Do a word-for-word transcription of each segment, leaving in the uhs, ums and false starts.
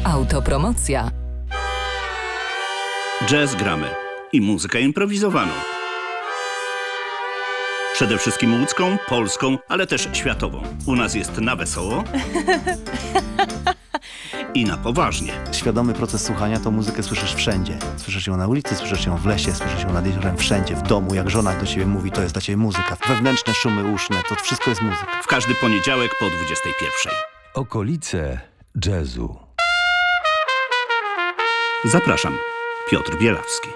Autopromocja. Jazz gramy i muzykę improwizowaną. Przede wszystkim łódzką, polską, ale też światową. U nas jest na wesoło i na poważnie. Świadomy proces słuchania to muzykę słyszysz wszędzie. Słyszysz ją na ulicy, słyszysz ją w lesie, słyszysz ją nad jeziorem, wszędzie, w domu. Jak żona do ciebie mówi, to jest dla ciebie muzyka. Wewnętrzne szumy uszne, to wszystko jest muzyka. W każdy poniedziałek po dwudziestej pierwszej. Okolice jazzu. Zapraszam, Piotr Bielawski.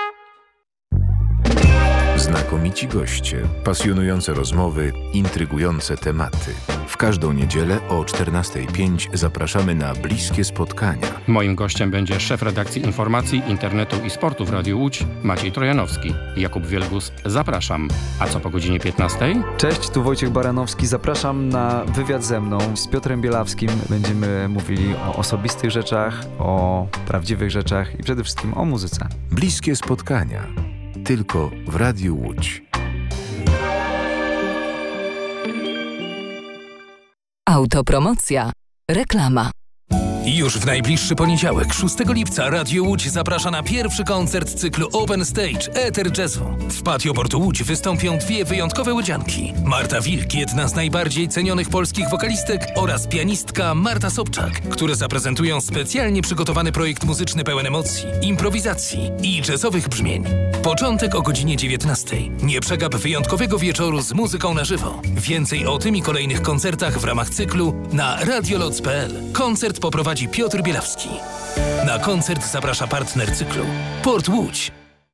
Znakomici goście, pasjonujące rozmowy, intrygujące tematy. W każdą niedzielę o czternastej pięć zapraszamy na bliskie spotkania. Moim gościem będzie szef redakcji informacji, internetu i sportu w Radiu Łódź, Maciej Trojanowski. Jakub Wielgus, zapraszam. A co po godzinie piętnastej? Cześć, tu Wojciech Baranowski. Zapraszam na wywiad ze mną z Piotrem Bielawskim. Będziemy mówili o osobistych rzeczach, o prawdziwych rzeczach i przede wszystkim o muzyce. Bliskie spotkania. Tylko w Radiu Łódź. Autopromocja. Reklama. Już w najbliższy poniedziałek, szóstego lipca, Radio Łódź zaprasza na pierwszy koncert cyklu Open Stage Eter Jazzu. W patio Portu Łódź wystąpią dwie wyjątkowe łodzianki. Marta Wilk, jedna z najbardziej cenionych polskich wokalistek, oraz pianistka Marta Sobczak, które zaprezentują specjalnie przygotowany projekt muzyczny pełen emocji, improwizacji i jazzowych brzmień. Początek o godzinie dziewiętnastej. Nie przegap wyjątkowego wieczoru z muzyką na żywo. Więcej o tym i kolejnych koncertach w ramach cyklu na radioloc kropka p l. Koncert poprowadzi Piotr Bielawski. Na koncert zaprasza partner cyklu Port Łódź.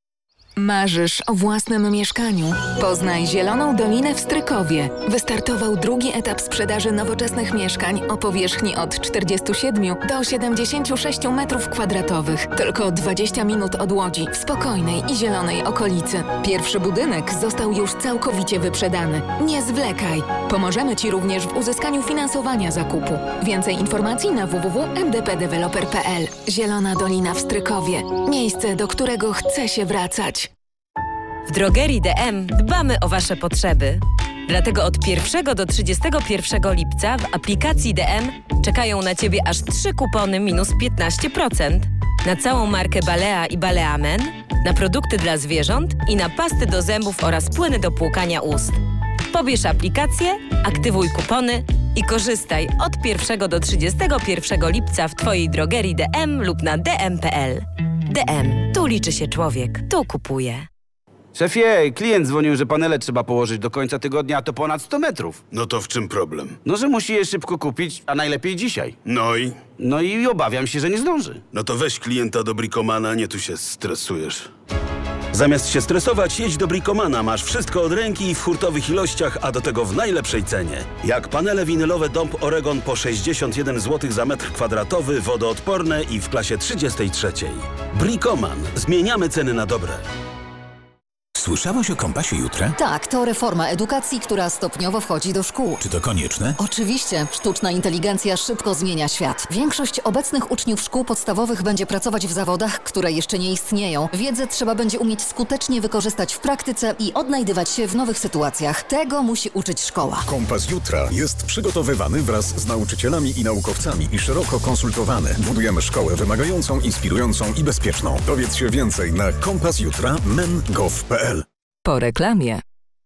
Marzysz o własnym mieszkaniu? Poznaj Zieloną Dolinę w Strykowie. Wystartował drugi etap sprzedaży nowoczesnych mieszkań o powierzchni od czterdziestu siedmiu do siedemdziesięciu sześciu metrów kwadratowych. Tylko dwadzieścia minut od Łodzi, w spokojnej i zielonej okolicy. Pierwszy budynek został już całkowicie wyprzedany. Nie zwlekaj! Pomożemy Ci również w uzyskaniu finansowania zakupu. Więcej informacji na w w w kropka m d p developer kropka p l. Zielona Dolina w Strykowie. Miejsce, do którego chce się wracać. W drogerii D M dbamy o Wasze potrzeby. Dlatego od pierwszego do trzydziestego pierwszego lipca w aplikacji D M czekają na Ciebie aż trzy kupony minus piętnaście procent. Na całą markę Balea i Baleamen, na produkty dla zwierząt i na pasty do zębów oraz płyny do płukania ust. Pobierz aplikację, aktywuj kupony i korzystaj od pierwszego do trzydziestego pierwszego lipca w Twojej drogerii D M lub na d m kropka p l. D M. Tu liczy się człowiek. Tu kupuje. Szefie, klient dzwonił, że panele trzeba położyć do końca tygodnia, a to ponad sto metrów. No to w czym problem? No, że musi je szybko kupić, a najlepiej dzisiaj. No i? No i obawiam się, że nie zdąży. No to weź klienta do Bricomana, nie tu się stresujesz. Zamiast się stresować, jedź do Bricomana. Masz wszystko od ręki w hurtowych ilościach, a do tego w najlepszej cenie. Jak panele winylowe Dąb Oregon po sześćdziesiąt jeden złotych za metr kwadratowy, wodoodporne i w klasie trzydziestej trzeciej. Bricoman. Zmieniamy ceny na dobre. Słyszałeś o Kompasie Jutra? Tak, to reforma edukacji, która stopniowo wchodzi do szkół. Czy to konieczne? Oczywiście. Sztuczna inteligencja szybko zmienia świat. Większość obecnych uczniów szkół podstawowych będzie pracować w zawodach, które jeszcze nie istnieją. Wiedzę trzeba będzie umieć skutecznie wykorzystać w praktyce i odnajdywać się w nowych sytuacjach. Tego musi uczyć szkoła. Kompas Jutra jest przygotowywany wraz z nauczycielami i naukowcami i szeroko konsultowany. Budujemy szkołę wymagającą, inspirującą i bezpieczną. Dowiedz się więcej na kompas jutra kropka men kropka gov kropka p l. Po reklamie.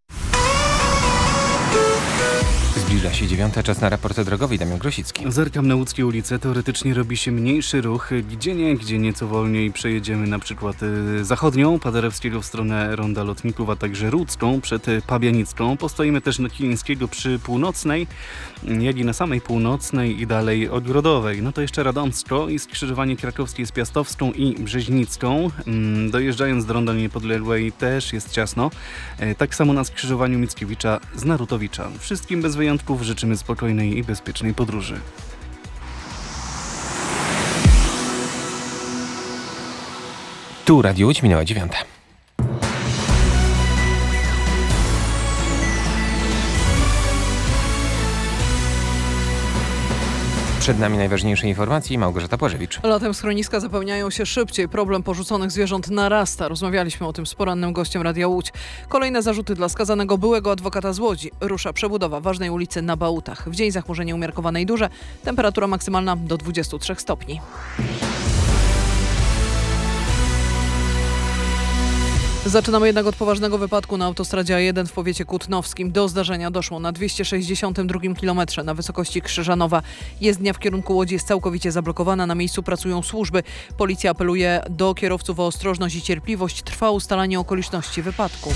Zbliża się dziewiąta, czas na raport drogowy. Damian Grosicki. Zerkam na łódzkie ulice. Teoretycznie robi się mniejszy ruch. Gdzie nie, gdzie nieco wolniej przejedziemy na przykład zachodnią, Paderewskiego w stronę Ronda Lotników, a także Rudzką przed Pabianicką. Postoimy też na Kilińskiego przy Północnej, jak i na samej Północnej i dalej Odgrodowej. No to jeszcze Radomsko i skrzyżowanie krakowskie z Piastowską i Brzeźnicką. Dojeżdżając do Ronda Niepodległej też jest ciasno. Tak samo na skrzyżowaniu Mickiewicza z Narutowicza. Wszystkim bez wyjątków życzymy spokojnej i bezpiecznej podróży. Tu Radio Łódź, minęła dziewiąta. Przed nami najważniejsze informacje i Małgorzata Płażewicz. Latem schroniska zapełniają się szybciej. Problem porzuconych zwierząt narasta. Rozmawialiśmy o tym z porannym gościem Radia Łódź. Kolejne zarzuty dla skazanego byłego adwokata z Łodzi. Rusza przebudowa ważnej ulicy na Bałutach. W dzień zachmurzenie umiarkowane i duże. Temperatura maksymalna do dwudziestu trzech stopni. Zaczynamy jednak od poważnego wypadku na autostradzie A jeden w powiecie kutnowskim. Do zdarzenia doszło na dwieście sześćdziesiątym drugim kilometrze na wysokości Krzyżanowa. Jezdnia w kierunku Łodzi jest całkowicie zablokowana. Na miejscu pracują służby. Policja apeluje do kierowców o ostrożność i cierpliwość. Trwa ustalanie okoliczności wypadku.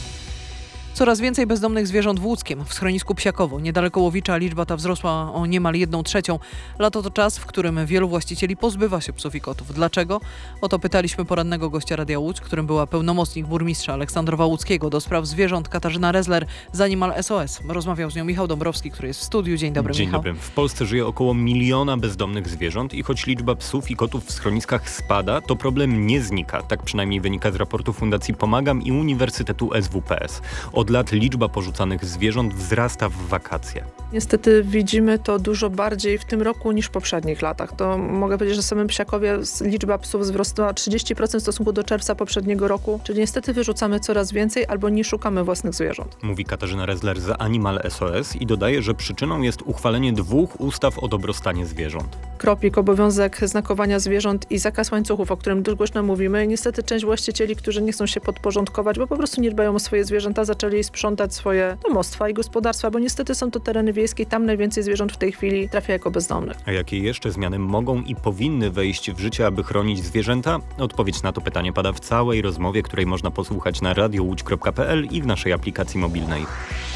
Coraz więcej bezdomnych zwierząt w Łódzkiem. W schronisku Psiakowo, niedaleko Łowicza, liczba ta wzrosła o niemal jedną trzecią. Lato to czas, w którym wielu właścicieli pozbywa się psów i kotów. Dlaczego? O to pytaliśmy porannego gościa Radia Łódź, którym była pełnomocnik burmistrza Aleksandrowa Łódzkiego do spraw zwierząt Katarzyna Rezler z Animal S O S. Rozmawiał z nią Michał Dąbrowski, który jest w studiu. Dzień dobry, Dzień Michał. dobry. W Polsce żyje około miliona bezdomnych zwierząt i choć liczba psów i kotów w schroniskach spada, to problem nie znika. Tak przynajmniej wynika z raportu Fundacji Pomagam i Uniwersytetu S W P S. Od lat liczba porzucanych zwierząt wzrasta w wakacje. Niestety widzimy to dużo bardziej w tym roku niż w poprzednich latach. To mogę powiedzieć, że w samym Psiakowie liczba psów wzrosła trzydzieści procent w stosunku do czerwca poprzedniego roku, czyli niestety wyrzucamy coraz więcej albo nie szukamy własnych zwierząt. Mówi Katarzyna Rezler z Animal S O S i dodaje, że przyczyną jest uchwalenie dwóch ustaw o dobrostanie zwierząt. Kropik, obowiązek znakowania zwierząt i zakaz łańcuchów, o którym dość głośno mówimy. Niestety część właścicieli, którzy nie chcą się podporządkować, bo po prostu nie dbają o swoje zwierzęta, zaczęli sprzątać swoje domostwa i gospodarstwa, bo niestety są to tereny wiejskie i tam najwięcej zwierząt w tej chwili trafia jako bezdomnych. A jakie jeszcze zmiany mogą i powinny wejść w życie, aby chronić zwierzęta? Odpowiedź na to pytanie pada w całej rozmowie, której można posłuchać na radiowódź kropka p l i w naszej aplikacji mobilnej.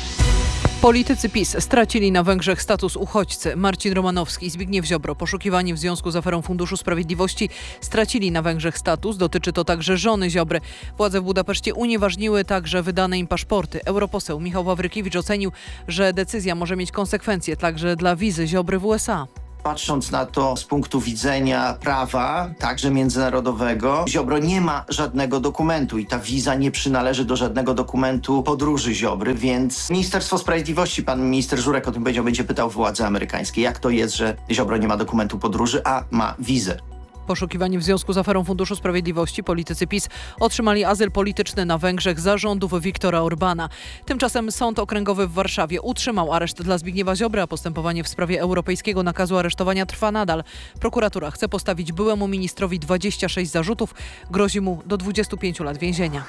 Politycy PiS stracili na Węgrzech status uchodźcy. Marcin Romanowski i Zbigniew Ziobro, poszukiwani w związku z aferą Funduszu Sprawiedliwości, stracili na Węgrzech status. Dotyczy to także żony Ziobry. Władze w Budapeszcie unieważniły także wydane im paszporty. Europoseł Michał Wawrykiewicz ocenił, że decyzja może mieć konsekwencje także dla wizy Ziobry w U S A. Patrząc na to z punktu widzenia prawa, także międzynarodowego, Ziobro nie ma żadnego dokumentu i ta wiza nie przynależy do żadnego dokumentu podróży Ziobry, więc Ministerstwo Sprawiedliwości, pan minister Żurek o tym powiedział, będzie pytał władze amerykańskie, jak to jest, że Ziobro nie ma dokumentu podróży, a ma wizę. Poszukiwani w związku z aferą Funduszu Sprawiedliwości politycy PiS otrzymali azyl polityczny na Węgrzech za rządów Viktora Orbana. Tymczasem Sąd Okręgowy w Warszawie utrzymał areszt dla Zbigniewa Ziobry, a postępowanie w sprawie europejskiego nakazu aresztowania trwa nadal. Prokuratura chce postawić byłemu ministrowi dwadzieścia sześć zarzutów. Grozi mu do dwudziestu pięciu lat więzienia.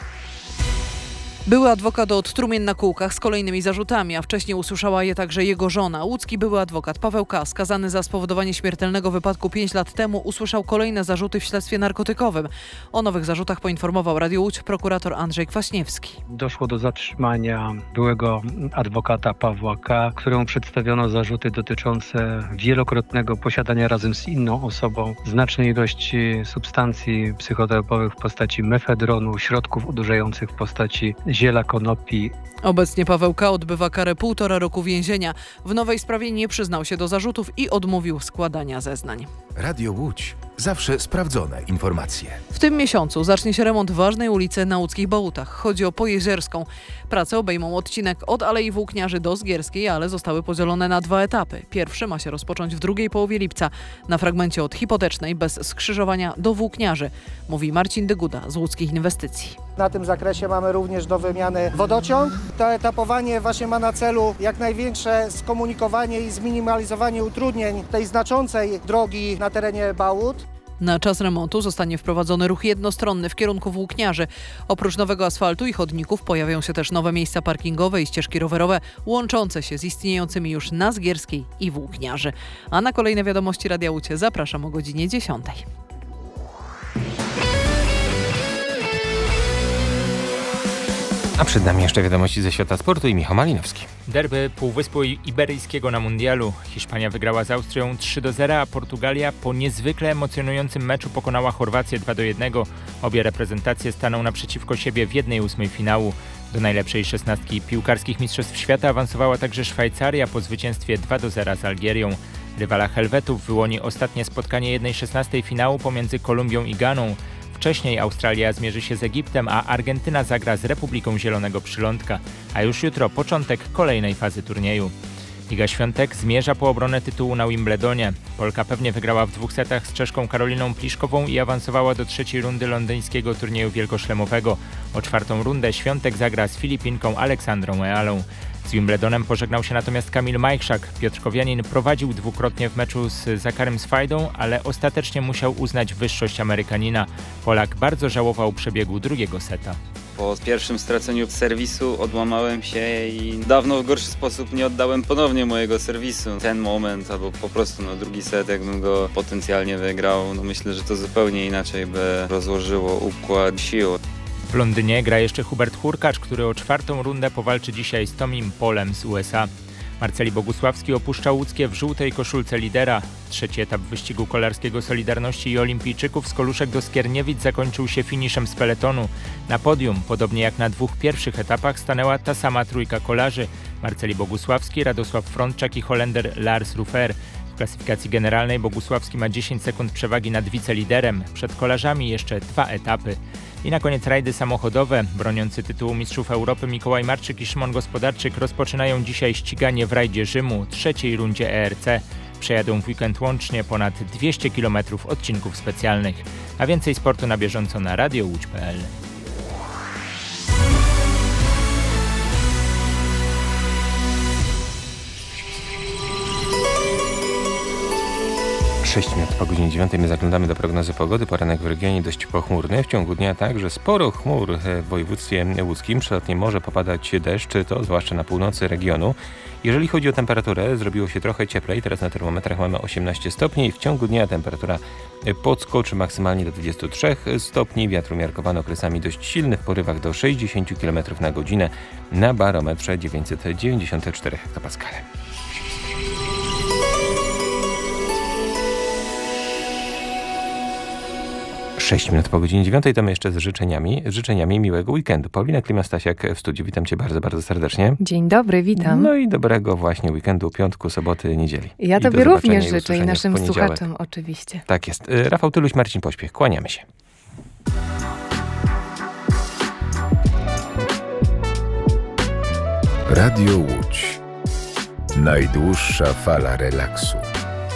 Były adwokat od trumien na kółkach z kolejnymi zarzutami, a wcześniej usłyszała je także jego żona. Łódzki były adwokat Paweł K., skazany za spowodowanie śmiertelnego wypadku pięć lat temu, usłyszał kolejne zarzuty w śledztwie narkotykowym. O nowych zarzutach poinformował Radio Łódź prokurator Andrzej Kwaśniewski. Doszło do zatrzymania byłego adwokata Pawła K., któremu przedstawiono zarzuty dotyczące wielokrotnego posiadania razem z inną osobą znacznej ilości substancji psychotropowych w postaci mefedronu, środków odurzających w postaci ziela konopi. Obecnie Paweł K. odbywa karę półtora roku więzienia. W nowej sprawie nie przyznał się do zarzutów i odmówił składania zeznań. Radio Łódź. Zawsze sprawdzone informacje. W tym miesiącu zacznie się remont ważnej ulicy na łódzkich Bałutach. Chodzi o Pojezierską. Prace obejmą odcinek od Alei Włókniarzy do Zgierskiej, ale zostały podzielone na dwa etapy. Pierwszy ma się rozpocząć w drugiej połowie lipca na fragmencie od Hipotecznej bez skrzyżowania do Włókniarzy, mówi Marcin Dyguda z Łódzkich Inwestycji. Na tym zakresie mamy również do wymiany wodociąg. To etapowanie właśnie ma na celu jak największe skomunikowanie i zminimalizowanie utrudnień tej znaczącej drogi na terenie Bałut. Na czas remontu zostanie wprowadzony ruch jednostronny w kierunku Włókniarzy. Oprócz nowego asfaltu i chodników pojawią się też nowe miejsca parkingowe i ścieżki rowerowe łączące się z istniejącymi już na Zgierskiej i Włókniarzy. A na kolejne wiadomości Radia Łódź zapraszam o godzinie dziesiątej. A przed nami jeszcze wiadomości ze świata sportu i Michał Malinowski. Derby Półwyspu Iberyjskiego na Mundialu. Hiszpania wygrała z Austrią trzy do zera, a Portugalia po niezwykle emocjonującym meczu pokonała Chorwację dwa do jednego. Obie reprezentacje staną naprzeciwko siebie w jednej ósmej finału. Do najlepszej szesnastki piłkarskich mistrzostw świata awansowała także Szwajcaria po zwycięstwie dwa do zera z Algierią. Rywala Helwetów wyłoni ostatnie spotkanie jednej szesnastej finału pomiędzy Kolumbią i Ganą. Wcześniej Australia zmierzy się z Egiptem, a Argentyna zagra z Republiką Zielonego Przylądka. A już jutro początek kolejnej fazy turnieju. Iga Świątek zmierza po obronę tytułu na Wimbledonie. Polka pewnie wygrała w dwóch setach z Czeszką Karoliną Pliszkową i awansowała do trzeciej rundy londyńskiego turnieju wielkoszlemowego. O czwartą rundę Świątek zagra z Filipinką Aleksandrą Ealą. Z Wimbledonem pożegnał się natomiast Kamil Majchrzak. Piotrkowianin prowadził dwukrotnie w meczu z Zakarem Swajdą, ale ostatecznie musiał uznać wyższość Amerykanina. Polak bardzo żałował przebiegu drugiego seta. Po pierwszym straceniu serwisu odłamałem się i dawno w gorszy sposób nie oddałem ponownie mojego serwisu. Ten moment, albo po prostu no, drugi set, jakbym go potencjalnie wygrał, no myślę, że to zupełnie inaczej by rozłożyło układ sił. W Londynie gra jeszcze Hubert Hurkacz, który o czwartą rundę powalczy dzisiaj z Tomim Polem z U S A. Marceli Bogusławski opuszcza łódzkie w żółtej koszulce lidera. Trzeci etap wyścigu kolarskiego Solidarności i Olimpijczyków z Koluszek do Skierniewic zakończył się finiszem z peletonu. Na podium, podobnie jak na dwóch pierwszych etapach, stanęła ta sama trójka kolarzy. Marceli Bogusławski, Radosław Frączak i Holender Lars Rufer. W klasyfikacji generalnej Bogusławski ma dziesięć sekund przewagi nad wiceliderem. Przed kolarzami jeszcze dwa etapy. I na koniec rajdy samochodowe. Broniący tytułu mistrzów Europy Mikołaj Marczyk i Szymon Gospodarczyk rozpoczynają dzisiaj ściganie w rajdzie Rzymu, trzeciej rundzie E R C. Przejadą w weekend łącznie ponad dwieście kilometrów odcinków specjalnych. A więcej sportu na bieżąco na radio łódź kropka p l. sześć minut po godzinie dziewiątej my zaglądamy do prognozy pogody. Poranek w regionie dość pochmurny. W ciągu dnia także sporo chmur w województwie łódzkim. Przelotnie może popadać deszcz, to zwłaszcza na północy regionu. Jeżeli chodzi o temperaturę, zrobiło się trochę cieplej. Teraz na termometrach mamy osiemnaście stopni. W ciągu dnia temperatura podskoczy maksymalnie do dwudziestu trzech stopni. Wiatr umiarkowany okresami dość silny w porywach do sześćdziesięciu kilometrów na godzinę na barometrze dziewięćset dziewięćdziesiąt cztery hektopaskale. sześć minut po godzinie dziewiątej, to my jeszcze z życzeniami, z życzeniami miłego weekendu. Paulina Klima-Stasiak w studiu. Witam cię bardzo, bardzo serdecznie. Dzień dobry, witam. No i dobrego właśnie weekendu, piątku, soboty, niedzieli. Ja I tobie również życzę i naszym słuchaczom oczywiście. Tak jest. Rafał Tyluś, Marcin Pośpiech. Kłaniamy się. Radio Łódź. Najdłuższa fala relaksu.